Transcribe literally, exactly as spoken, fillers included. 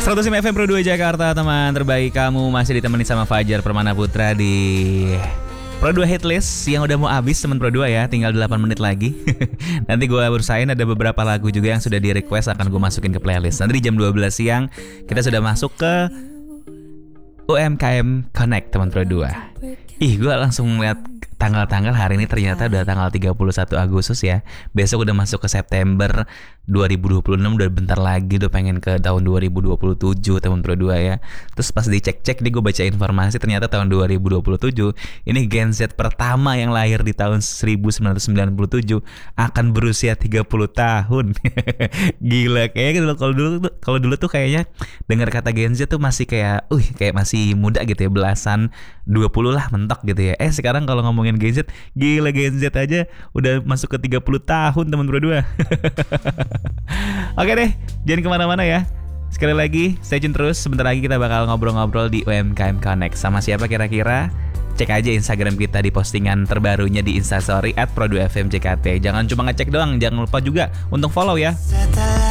seratus lima F M Pro dua Jakarta, teman terbaik kamu masih ditemani sama Fajar Permana Putra di Pro dua Hitlist yang udah mau habis, teman Pro dua ya, tinggal delapan menit lagi. Nanti gue berusahain ada beberapa lagu juga yang sudah di request akan gue masukin ke playlist. Nanti di jam dua belas siang kita sudah masuk ke U M K M Connect, teman Pro dua. Ih, gue langsung ngeliat tanggal-tanggal hari ini ternyata udah tanggal tiga puluh satu Agustus ya. Besok udah masuk ke September dua ribu dua puluh enam, udah bentar lagi udah pengen ke tahun dua ribu dua puluh tujuh, teman Pro dua ya. Terus pas dicek-cek nih gue baca informasi ternyata tahun dua ribu dua puluh tujuh ini Gen Z pertama yang lahir di tahun seribu sembilan ratus sembilan puluh tujuh akan berusia tiga puluh tahun. Gila, kayaknya kalau dulu kalau dulu tuh kayaknya dengar kata Gen Z tuh masih kayak uh kayak masih muda gitu ya, belasan dua puluh lah mentok gitu ya. Eh sekarang kalau ngomongin Gen Z, gila Gen Z aja udah masuk ke tiga puluh tahun, teman Pro dua. Oke deh, jangan kemana-mana ya. Sekali lagi, stay tune terus. Sebentar lagi kita bakal ngobrol-ngobrol di U M K M Connect. Sama siapa kira-kira? Cek aja Instagram kita di postingan terbarunya di Instastory at Pro dua F M J K T. Jangan cuma ngecek doang, jangan lupa juga untuk follow ya.